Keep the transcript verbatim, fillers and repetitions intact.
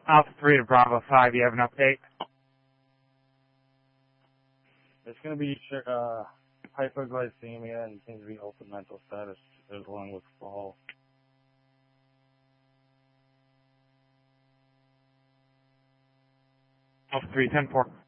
Alpha three to Bravo five, you have an update? It's going to be uh, hypoglycemia and seems to be open mental status along with fall. Alpha three, ten four.